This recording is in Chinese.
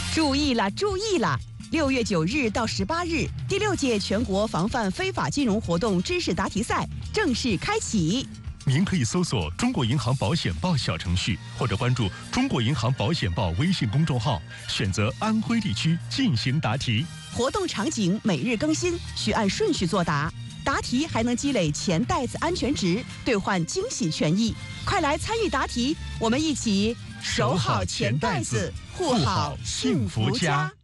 注意了，注意了！6月9日到18日，第6届全国防范非法金融活动知识答题赛正式开启。 您可以搜索中国银行保险报小程序，或者关注中国银行保险报微信公众号，选择安徽地区进行答题。 活动场景每日更新，需按顺序作答。答题还能积累钱袋子安全值，兑换惊喜权益。快来参与答题，我们一起守好钱袋子，护好幸福家。